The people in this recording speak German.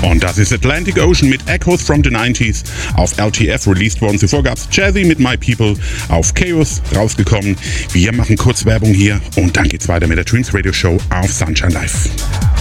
Und das ist Atlantic Ocean mit Echoes from the 90s auf LTF released worden. Zuvor gab es Jazzy mit My People auf Chaos rausgekommen. Wir machen kurz Werbung hier und dann geht's weiter mit der Dreams Radio Show auf Sunshine Live.